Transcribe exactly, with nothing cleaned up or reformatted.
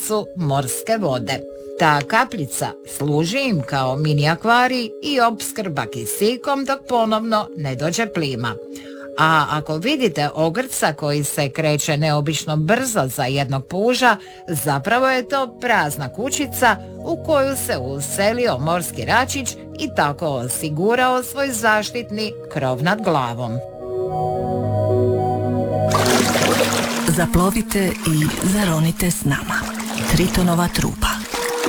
kapljicu morske vode. Ta kapljica služi im kao mini akvarij i opskrba kisikom dok ponovno ne dođe plima. A ako vidite ogrca koji se kreće neobično brzo za jednog puža, zapravo je to prazna kućica u koju se uselio morski račić i tako osigurao svoj zaštitni krov nad glavom. Zaplovite i zaronite s nama. Tritonova trupa.